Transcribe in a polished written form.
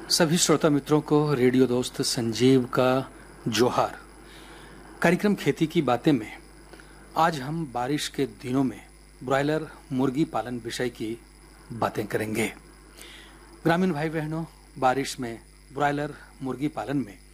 सभी श्रोता मित्रों को रेडियो दोस्त संजीव का जोहार। कार्यक्रम खेती की बातें में आज हम बारिश के दिनों में ब्रॉयलर मुर्गी पालन विषय की बातें करेंगे। ग्रामीण भाई बहनों, बारिश में ब्रॉयलर मुर्गी पालन में